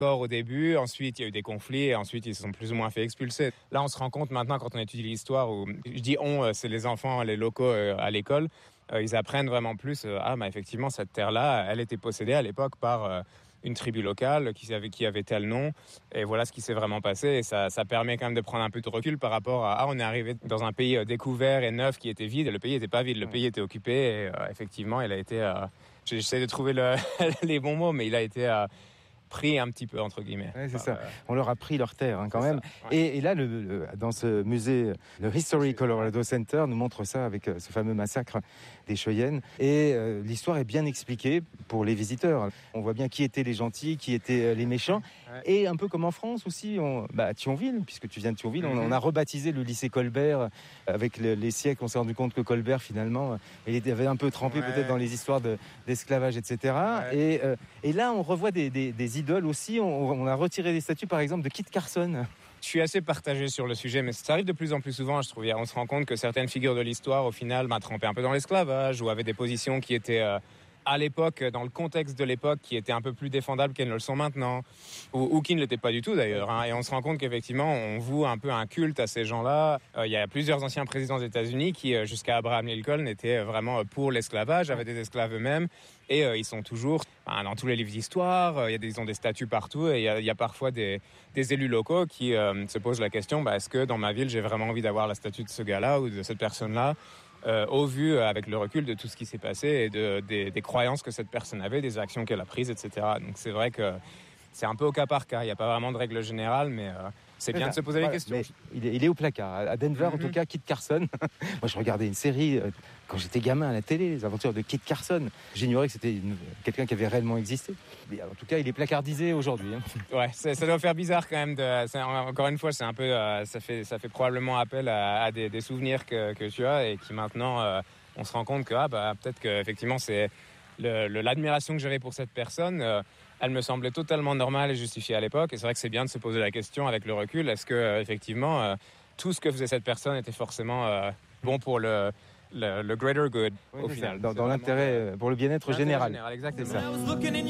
au début, ensuite il y a eu des conflits et ensuite ils se sont plus ou moins fait expulser. Là on se rend compte maintenant quand on étudie l'histoire, où je dis c'est les enfants, les locaux à l'école, ils apprennent vraiment plus, effectivement cette terre-là, elle était possédée à l'époque par une tribu locale qui avait tel nom, et voilà ce qui s'est vraiment passé, et ça permet quand même de prendre un peu de recul par rapport à on est arrivé dans un pays découvert et neuf qui était vide, et le pays n'était pas vide, le pays était occupé, et effectivement il a été, j'essaie de trouver les bons mots, mais il a été pris un petit peu entre guillemets. Ouais, c'est ça. On leur a pris leur terre quand même. Ça, ouais. Et là, dans ce musée, le History Colorado Center nous montre ça avec ce fameux massacre des Cheyennes. Et l'histoire est bien expliquée pour les visiteurs. On voit bien qui étaient les gentils, qui étaient les méchants. Ouais. Et un peu comme en France aussi, Thionville, puisque tu viens de Thionville, on a rebaptisé le lycée Colbert. Avec les siècles, on s'est rendu compte que Colbert, finalement, il avait un peu trempé peut-être dans les histoires d'esclavage, etc. Ouais. Et là, on revoit des idoles aussi. On a retiré des statues, par exemple, de Kit Carson. Je suis assez partagé sur le sujet, mais ça arrive de plus en plus souvent, je trouve. On se rend compte que certaines figures de l'histoire, au final, trempaient un peu dans l'esclavage ou avaient des positions qui étaient, à l'époque, dans le contexte de l'époque, qui étaient un peu plus défendables qu'elles ne le sont maintenant, ou qui ne l'étaient pas du tout d'ailleurs. Et on se rend compte qu'effectivement, on voue un peu un culte à ces gens-là. Il y a plusieurs anciens présidents des États-Unis qui, jusqu'à Abraham Lincoln, étaient vraiment pour l'esclavage, avaient des esclaves eux-mêmes, et ils sont toujours dans tous les livres d'histoire. Ils ont des statues partout, et il y a parfois des élus locaux qui se posent la question, est-ce que dans ma ville, j'ai vraiment envie d'avoir la statue de ce gars-là ou de cette personne-là, au vu, avec le recul de tout ce qui s'est passé et des croyances que cette personne avait, des actions qu'elle a prises, etc. Donc c'est vrai que c'est un peu au cas par cas. Il n'y a pas vraiment de règle générale, mais c'est bien de se poser les questions. Il est au placard. À Denver, en tout cas, Kit Carson. Moi, je regardais une série quand j'étais gamin à la télé, les aventures de Kit Carson. J'ignorais que c'était quelqu'un qui avait réellement existé. Mais en tout cas, il est placardisé aujourd'hui. Ouais, ça doit faire bizarre quand même. Encore une fois, c'est un peu, ça fait probablement appel à des souvenirs que tu as, et qui maintenant, on se rend compte que peut-être que effectivement c'est l'admiration que j'avais pour cette personne. Elle me semblait totalement normale et justifiée à l'époque. Et c'est vrai que c'est bien de se poser la question avec le recul. Est-ce que effectivement tout ce que faisait cette personne était forcément bon pour le greater good, au final. Dans l'intérêt, pour le bien-être général. Exactement.